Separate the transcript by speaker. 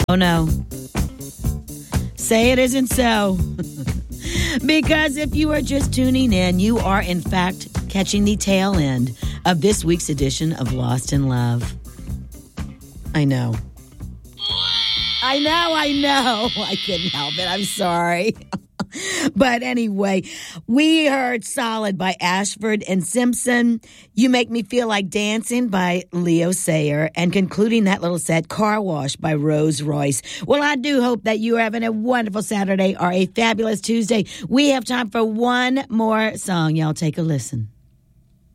Speaker 1: Oh, no. Say it isn't so. Because if you are just tuning in, you are, in fact, catching the tail end of this week's edition of Lost in Love. I know. I couldn't help it. I'm sorry. But anyway, we heard Solid by Ashford and Simpson. You Make Me Feel Like Dancing by Leo Sayer. And concluding that little set, Car Wash by Rose Royce. Well, I do hope that you are having a wonderful Saturday or a fabulous Tuesday. We have time for one more song. Y'all take a listen.